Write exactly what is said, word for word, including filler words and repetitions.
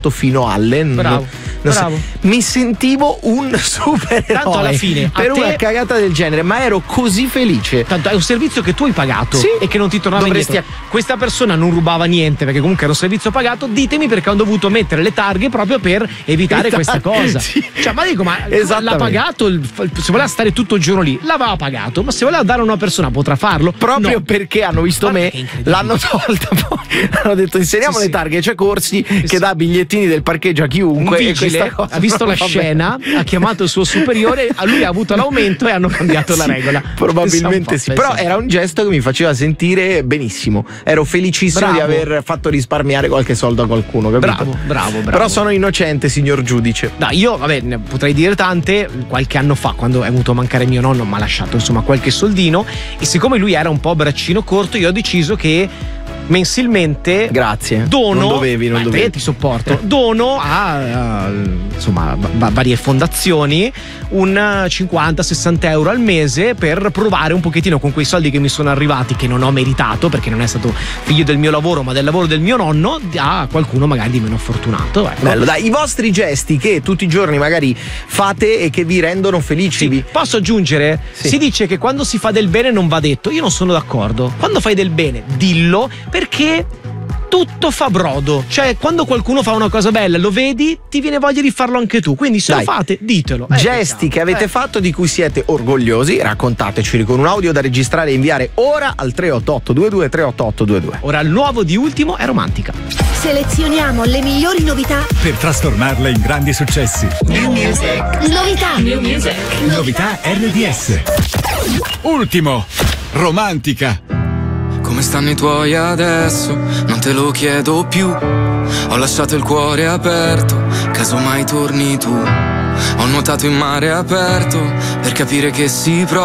fino alle bravo, non bravo. So, mi sentivo un supereroe tanto alla fine per a una te... cagata del genere, ma ero così felice. Tanto è un servizio che tu hai pagato, sì, e che non ti tornava dovresti indietro. A... questa persona non rubava niente perché comunque era un servizio pagato. Ditemi perché hanno dovuto mettere le targhe proprio per evitare Esatto. questa cosa. Sì. Cioè, ma dico, ma l'ha pagato, il, se voleva stare tutto il giorno lì l'aveva pagato, ma se voleva dare a una persona potrà farlo proprio no. Perché hanno visto Guarda me, l'hanno tolta, poi hanno detto inseriamo sì, le targhe. C'è Corsi sì, che sì. dà bigliettini del parcheggio a chiunque. Un vigile ha visto la scena, ha chiamato il suo superiore, a lui ha avuto l'aumento e hanno cambiato la regola. Probabilmente sì, però era un gesto che mi faceva sentire benissimo. Ero felicissimo bravo. Di aver fatto risparmiare qualche soldo a qualcuno, capito? Bravo, bravo, bravo. Però sono innocente, signor giudice. No, io vabbè, ne potrei dire tante. Qualche anno fa, quando è venuto a mancare mio nonno, mi ha lasciato insomma qualche soldino, e siccome lui era un po' braccino corto, io ho deciso che mensilmente grazie dono non dovevi non dovevi ti sopporto dono a, a insomma va, varie fondazioni un cinquanta sessanta euro al mese per provare un pochettino con quei soldi che mi sono arrivati, che non ho meritato perché non è stato figlio del mio lavoro ma del lavoro del mio nonno, a qualcuno magari di meno fortunato, ecco. Bello, dai, i vostri gesti che tutti i giorni magari fate e che vi rendono felici. Sì. Posso aggiungere? Sì. Si dice che quando si fa del bene non va detto. Io non sono d'accordo. Quando fai del bene dillo, perché tutto fa brodo. Cioè, quando qualcuno fa una cosa bella, lo vedi, ti viene voglia di farlo anche tu. Quindi se Dai. Lo fate, ditelo. Eh, Gesti che avete eh. fatto di cui siete orgogliosi, raccontateceli con un audio da registrare e inviare ora al tre otto otto due due tre otto otto due due. Ora il nuovo di Ultimo è Romantica. Selezioniamo le migliori novità per trasformarle in grandi successi. New Music. Novità. New Music. Novità R D S. Ultimo. Romantica. Come stanno i tuoi adesso? Non te lo chiedo più. Ho lasciato il cuore aperto, caso mai torni tu. Ho nuotato in mare aperto per capire che si prova.